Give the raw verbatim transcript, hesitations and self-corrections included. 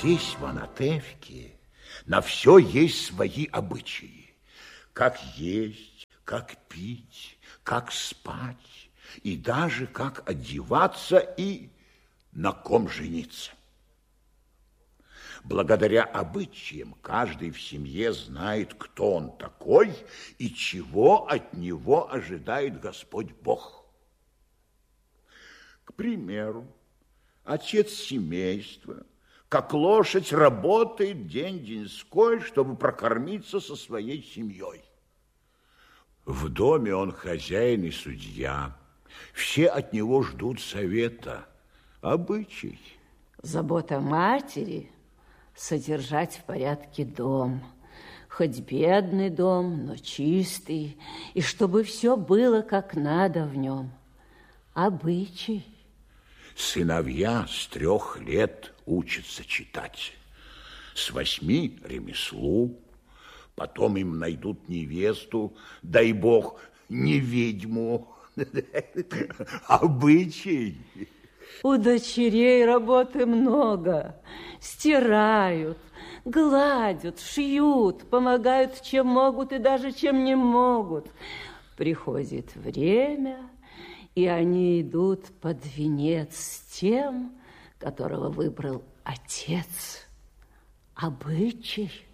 Здесь, в Анатевке, на все есть свои обычаи. Как есть, как пить, как спать, и даже как одеваться и на ком жениться. Благодаря обычаям каждый в семье знает, кто он такой и чего от него ожидает Господь Бог. К примеру, отец семейства, как лошадь, работает день-деньской, чтобы прокормиться со своей семьей. В доме он хозяин и судья. Все от него ждут совета, обычай. Забота матери – содержать в порядке дом. Хоть бедный дом, но чистый, и чтобы все было как надо в нем. Обычай. Сыновья с трех лет учатся читать, с восьми – ремеслу, потом им найдут невесту, дай бог, не ведьму. Обычай. У дочерей работы много. Стирают, гладят, шьют, помогают, чем могут и даже чем не могут. Приходит время, и они идут под венец с тем, которого выбрал отец. Обычай.